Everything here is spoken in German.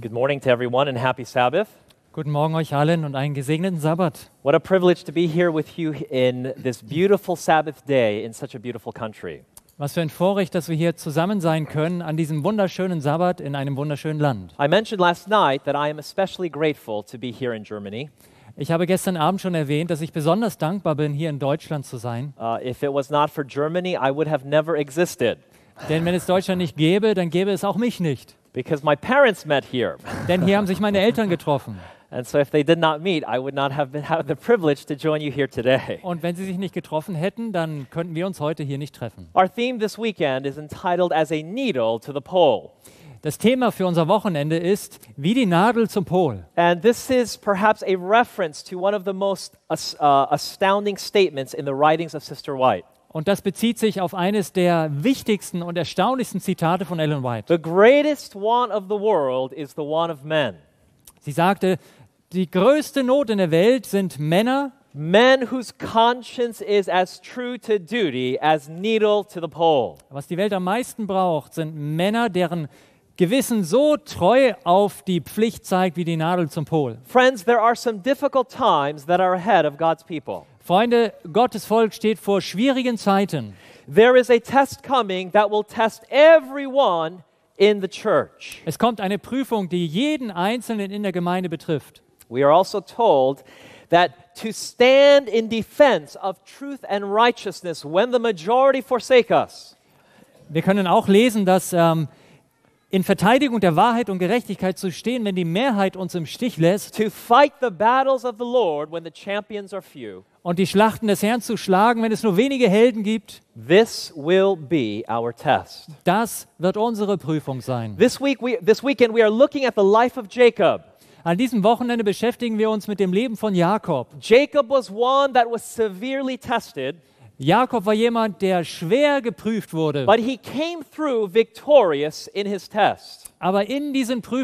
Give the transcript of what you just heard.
Good morning to everyone and happy Sabbath. Guten Morgen euch allen und einen gesegneten Sabbat. What a privilege to be here with you in this beautiful Sabbath day in such a beautiful country. Was für ein Vorrecht, dass wir hier zusammen sein können an diesem wunderschönen Sabbat in einem wunderschönen Land. I mentioned last night that I am especially grateful to be here in Germany. Ich habe gestern Abend schon erwähnt, dass ich besonders dankbar bin, hier in Deutschland zu sein. If it was not for Germany, I would have never existed Denn wenn es Deutschland nicht gäbe, dann gäbe es auch mich nicht. because my parents met here. Denn hier haben sich meine Eltern getroffen. And so if they did not meet, I would not have the privilege to join you here today. Und wenn sie sich nicht getroffen hätten, dann könnten wir uns heute hier nicht treffen. Our theme this weekend is entitled As a Needle to the Pole. Das Thema für unser Wochenende ist wie die Nadel zum Pol. And this is perhaps a reference to one of the most astounding statements in the writings of Sister White. Und das bezieht sich auf eines der wichtigsten und erstaunlichsten Zitate von Ellen White. The greatest want of the world is the want of men. Sie sagte, die größte Not in der Welt sind Männer, Men whose conscience is as true to duty as needle to the pole. was die Welt am meisten braucht, sind Männer, deren Gewissen so treu auf die Pflicht zeigt wie die Nadel zum Pol. Friends, there are some difficult times that are ahead of God's people. Freunde, Gottes Volk steht vor schwierigen Zeiten. There is a test coming that will test everyone in the church. Es kommt eine Prüfung, die jeden Einzelnen in der Gemeinde betrifft. We are also told that to stand in defense of truth and righteousness when the majority forsake us. Wir können auch lesen, dass in Verteidigung der Wahrheit und Gerechtigkeit zu stehen, wenn die Mehrheit uns im Stich lässt, To fight the battles of the Lord when the champions are few. und die Schlachten des Herrn zu schlagen, wenn es nur wenige Helden gibt. This will be our test. Das wird unsere Prüfung sein. This weekend we are looking at the life of Jacob. An diesem Wochenende beschäftigen wir uns mit dem Leben von Jakob. Jacob was one that was severely tested, Jakob war jemand, der schwer geprüft wurde. but he came through victorious in his test. Aber in diesen Prüfungen